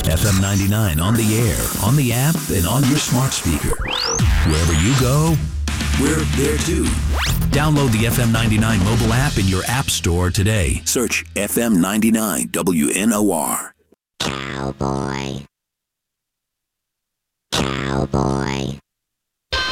FM 99 on the air, on the app, and on your smart speaker. Wherever you go, we're there too. Download the FM 99 mobile app in your app store today. Search FM 99 WNOR. Cowboy.